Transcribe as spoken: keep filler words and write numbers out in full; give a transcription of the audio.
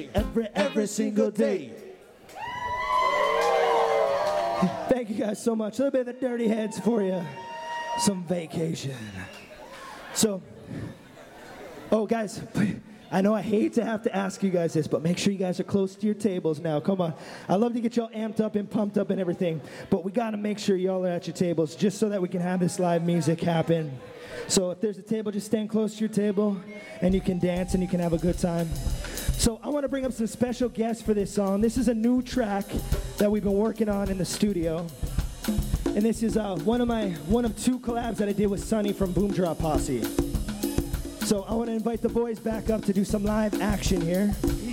Every, every single day. Thank you guys so much. A little bit of the Dirty Heads for you. Some Vacation. So, oh guys, I know I hate to have to ask you guys this, but make sure you guys are close to your tables now. Come on. I love to get y'all amped up and pumped up and everything, but we got to make sure y'all are at your tables just so that we can have this live music happen. So if there's a table, just stand close to your table and you can dance and you can have a good time. So I want to bring up some special guests for this song. This is a new track that we've been working on in the studio. And this is uh, one of my one of two collabs that I did with Sonny from Boom Drop Posse. So I want to invite the boys back up to do some live action here.